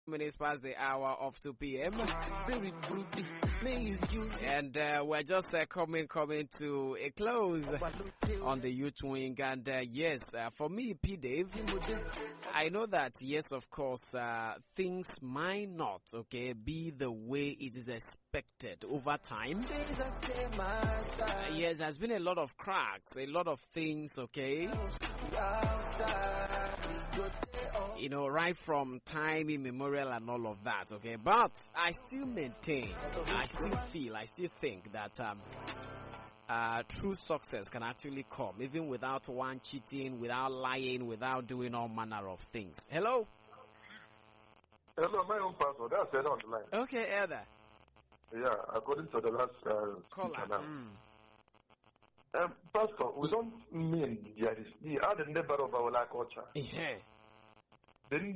minutes past the hour of 2 p.m. And we're just coming to a close on the youth wing. And yes, for me, P. Dave, I know that, yes, of course, things might not, be the way it is expected over time. Yes, there's been a lot of cracks, a lot of things, right from time immemorial and all of that, but I still maintain, I still think that true success can actually come even without one cheating, without lying, without doing all manner of things. Hello, my own pastor. That's it on the line. Okay, Elder. Yeah, according to the last caller. Pastor, we don't mean there is the other neighbor of our culture. Yeah. Okay,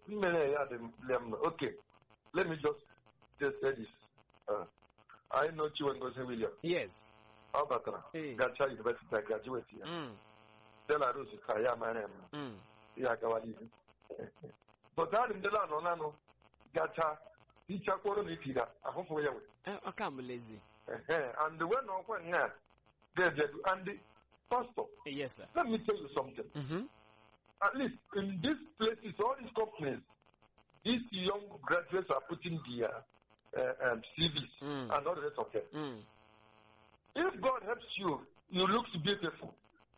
let me just say this. I know you and Gosen William. Yes. Albatra. Gacha University graduate here. Della Rose Kaya Manam. Yakawali. But that in the land on Gacha, teacher Koronitida, I hope we are. I can't be lazy. And the one of one and the pastor. Yes, sir. Let me tell you something. At least in these places, all these companies, these young graduates are putting their CVs and all the rest of them. If God helps you, you look beautiful.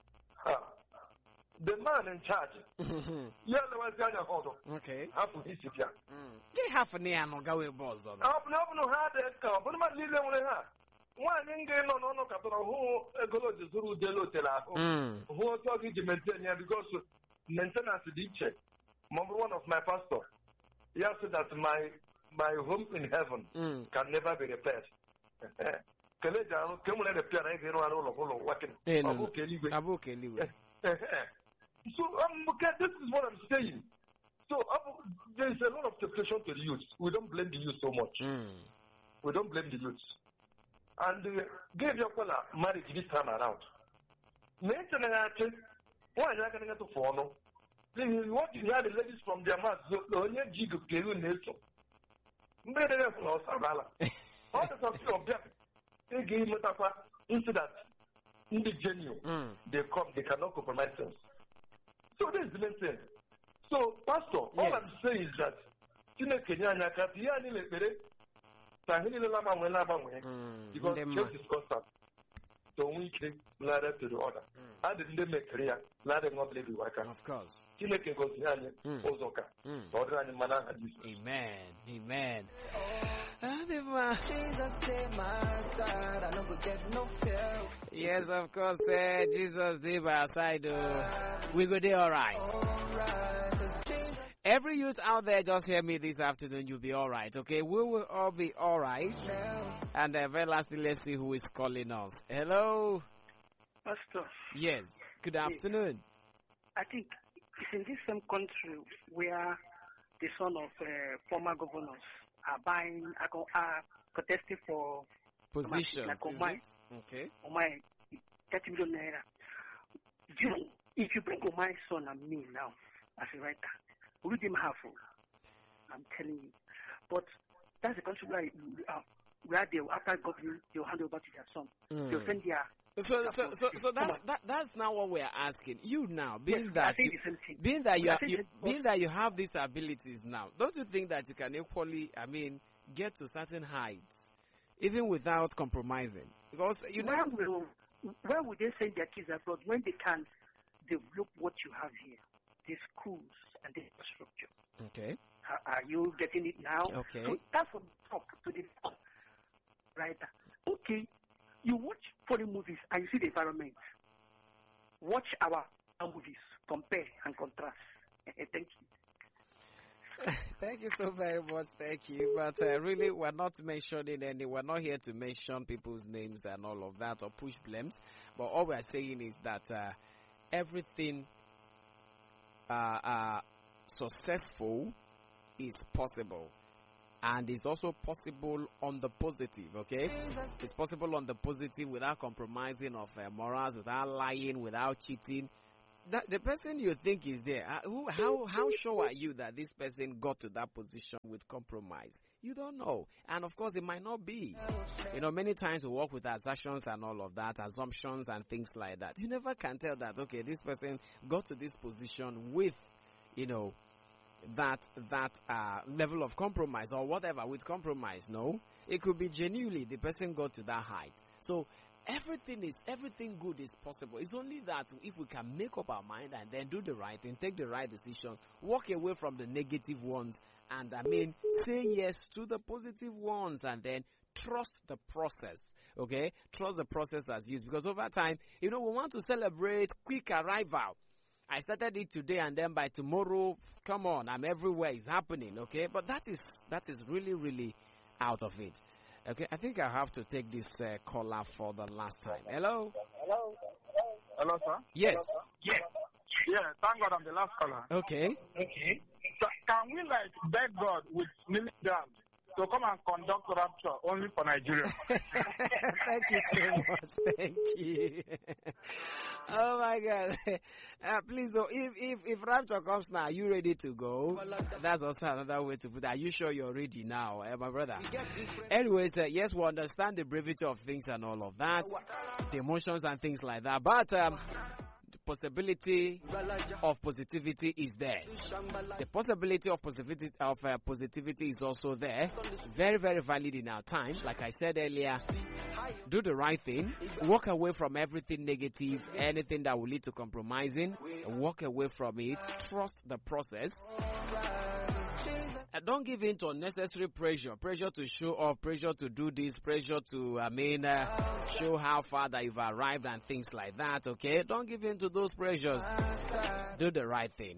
The man in charge, okay. Half of his year. They have a near no go boss on. I've no had a car, but my little one. One thing no capital who go to Zuru Delo Telaco, who are talking to maintain because maintenance did check. Number one of my pastor, he said that my home in heaven can never be repaired. So this is what I'm saying. So there is a lot of temptation to the youth. We don't blame the youth so much. We don't blame the youth. And give your color marriage this time around. Why are you going to follow? What you had the ladies from their mouth, the only jig of Keru Nelson. All the stuff of them, they gave Matafa into that, in the genuine, they come, they cannot compromise us. So this is the main thing. So, Pastor, all I'm saying is that, because just is constant. So we can ladder to the order. I didn't make clear, ladder not live work. Of course. Amen. Amen. Yes, of course, Jesus did by our side. We go there all right. Every youth out there, just hear me this afternoon. You'll be all right, okay? We will all be all right. And very lastly, let's see who is calling us. Hello, Pastor. Yes. Good afternoon. I think it's in this same country where the son of former governors are contesting for positions. Okay. My 30 million naira. If you bring my son and me now as a writer, we them half. I'm telling you. But that's the country where they after government they'll hand over to their son. They'll send their So that's not what we're asking you now. Being that you have these abilities now, don't you think that you can equally, get to certain heights, even without compromising? Because where would they send their kids abroad when they can develop what you have here, the schools and the infrastructure? Okay. Are you getting it now? Okay. So that's from top to the top, right? Okay. You watch foreign movies and you see the environment. Watch our movies, compare and contrast. Thank you. Thank you so very much. Thank you. But really, we're not we're not here to mention people's names and all of that or push blames. But all we're saying is that everything successful is possible. And it's also possible on the positive, okay? It's possible on the positive without compromising of morals, without lying, without cheating. that the person you think is there, how sure are you that this person got to that position with compromise? You don't know. And of course, it might not be. Many times we work with assertions and all of that, assumptions and things like that. You never can tell that, okay, this person got to this position with, that level of compromise or whatever with compromise. No, it could be genuinely the person got to that height. So everything good is possible. It's only that if we can make up our mind and then do the right thing, take the right decisions, walk away from the negative ones, and say yes to the positive ones, and then trust the process. Okay, trust the process as used, because over time, we want to celebrate quick arrival. I started it today, and then by tomorrow, come on, I'm everywhere. It's happening. Okay, but that is really, really out of it. Okay, I think I have to take this caller for the last time. Hello? Hello, sir? Yes. Yeah, thank God I'm the last caller. Okay. So can we beg God with milligrams to come and conduct rapture only for Nigeria? Thank you so much. Thank you. Oh my God. Please, if rapture comes now, are you ready to go? That's also another way to put it. Are you sure you're ready now, my brother? Anyways, yes, we understand the brevity of things and all of that, the emotions and things like that, but the possibility of positivity is there. The possibility of positivity is also there. Very, very valid in our time. Like I said earlier, do the right thing. Walk away from everything negative, anything that will lead to compromising. Walk away from it. Trust the process. Don't give in to unnecessary pressure to show off, pressure to do this, pressure to show how far that you've arrived and things like that. Okay, don't give in to those pressures. Do the right thing.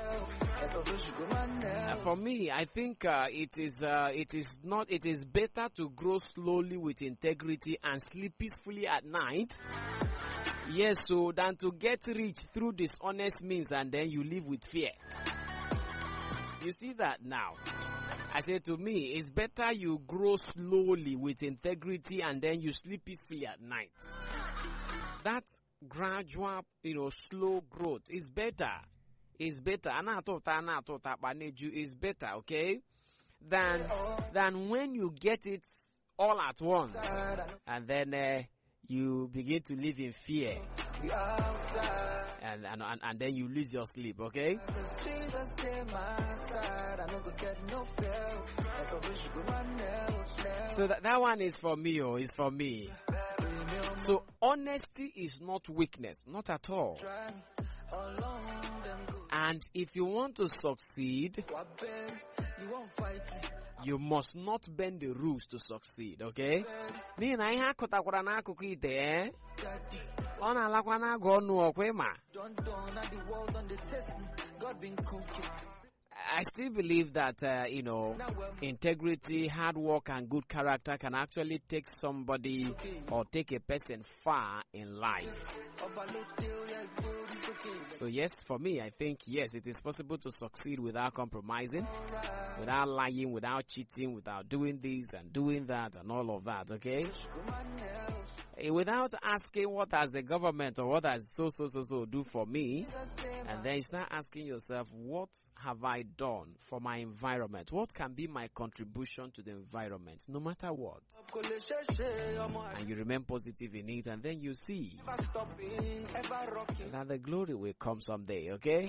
For me, I think it is better to grow slowly with integrity and sleep peacefully at night. Yes, so than to get rich through dishonest means and then you live with fear. You see that now? I say, to me, it's better you grow slowly with integrity and then you sleep peacefully at night. That gradual, slow growth is better. It's better. Is better, okay? Than when you get it all at once and then you begin to live in fear. And then you lose your sleep, okay? So that one is for me, is for me. So honesty is not weakness, not at all. And if you want to succeed, you must not bend the rules to succeed, okay? I still believe that, integrity, hard work, and good character can actually take somebody or take a person far in life. So yes, for me, I think, yes, it is possible to succeed without compromising, without lying, without cheating, without doing this and doing that and all of that, okay? Without asking what has the government or what has so do for me, and then you start asking yourself, what have I done for my environment? What can be my contribution to the environment, no matter what? And you remain positive in it, and then you see that the glory will come someday, okay?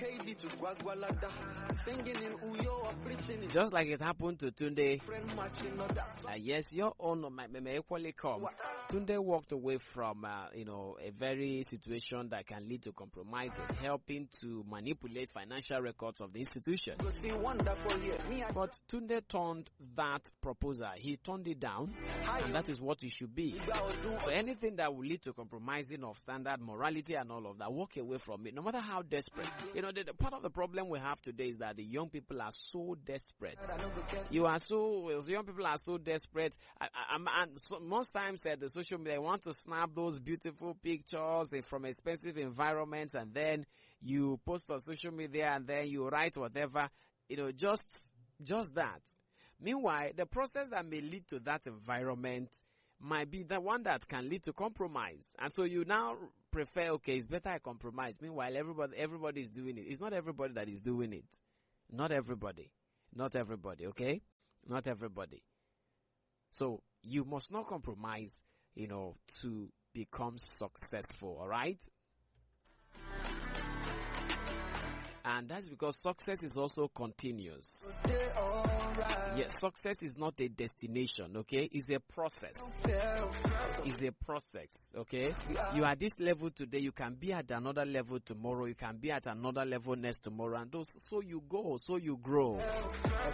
Just like it happened to Tunde. Yes, your own may equally come. Tunde walked away from, a very situation that can lead to compromise and helping to manipulate financial records of the institution. But Tunde turned that proposal. He turned it down, and that is what it should be. So anything that will lead to compromising of standard morality and all of that, walk away from it, no matter how desperate. The part of the problem we have today is that the young people are so desperate. Young people are so desperate. Most times at the social media, they want to snap those beautiful pictures from expensive environments, and then you post on social media, and then you write whatever, just that. Meanwhile, the process that may lead to that environment might be the one that can lead to compromise. And so you now prefer, okay, it's better I compromise. Meanwhile, everybody is doing it. It's not everybody that is doing it. Not everybody, okay? Not everybody. So you must not compromise, to become successful, all right? And that's because success is also continuous. Yes, success is not a destination, okay? It's a process. It's a process, okay? You are at this level today, you can be at another level tomorrow, you can be at another level next tomorrow, and so you go, so you grow.